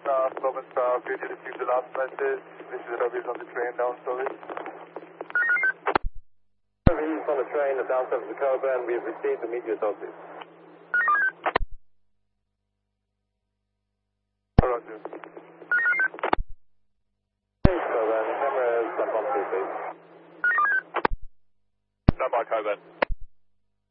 Sloman South, did you receive the last message? This is Ravi's on the train down service. Ravi's on the train down service to Coburn. We have received the media associates. Roger. Thanks, Coburn. The camera is up on 2, please. Stand by, Coburn.